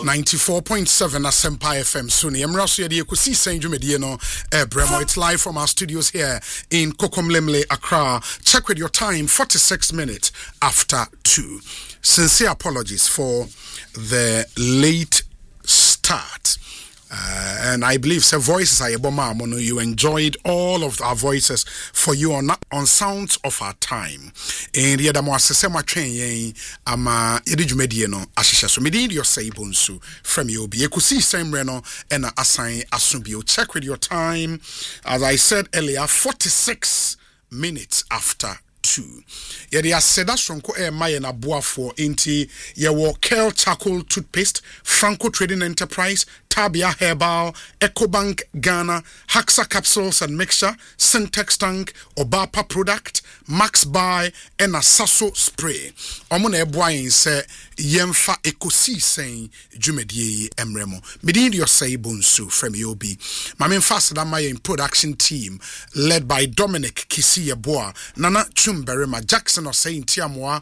94.7 Asempa FM Suni. Emraso yedi ekusi senju medie no Bremo. It's live from our studios here in Kokomlemle, Accra. Check with your time, 46 minutes after 2. Sincere apologies for the late start. And I believe some voices are mono. You enjoyed all of our voices for you on Sounds of Our Time. And the other more sesema train ama edijumedie no ashisha so medi your say bonsu from you be ekusi same reno and assign asubio. Check with your time. As I said earlier, 46 minutes after 2. Yedi aseda sonko maye na boafo inti yewo Kel Charcoal Toothpaste, Franco Trading Enterprise, Tabia Herbal, EcoBank Ghana, Haxa Capsules and Mixture, Syntex Tank, Obapa Product, Max Buy, and a Sasso Spray. Omone boy se yemfa ekosi sen jumedie emremo. Medin your say bonsu from Yobi. Mamin fast that my production team led by Dominic Kisiyeboa, Nana Chumberema, Jackson or Saint Tiamoa,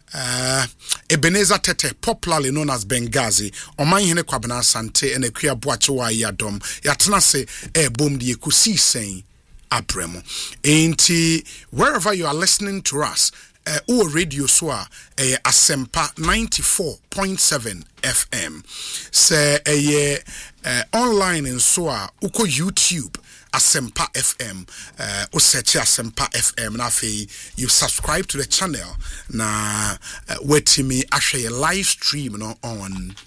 Ebenezer Tete, popularly known as Benghazi, Oman Hene Kwabena Sante and Ekia Boachewa Yadom, Yatnase boom the ekusi sen abremo. Ain't wherever you are listening to us, or radio soa Asempa 94.7 FM. Say online in soa uko YouTube Asempa FM o search Asempa FM na fe you subscribe to the channel na wetimi ahwe live stream no on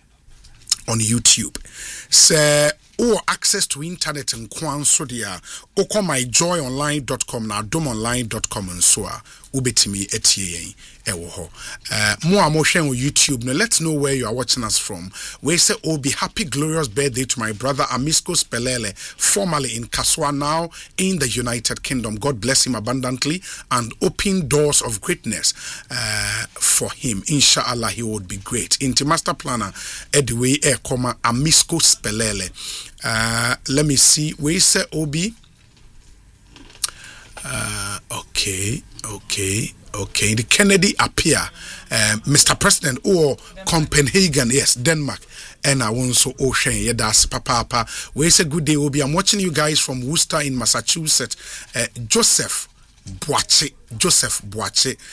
YouTube. Say or access to internet and kwan so dia oko myjoyonline.com na domonline.com and so ubetimi etie ewo ho mo amoshen on YouTube. Now let's know where you are watching us from. We say oh be happy glorious birthday to my brother Amisco Spelele, formerly in Kaswa, now in the United Kingdom. God bless him abundantly and open doors of greatness for him. Inshallah he would be great. Into master planner Edway Amisco Spelele. Let me see. We say Obi. Okay. The Kennedy appear, Mr. President or Copenhagen, yes, Denmark. And I want so ocean, yeah, that's papa. We say good day, Obi. I'm watching you guys from Worcester in Massachusetts. Joseph Boache.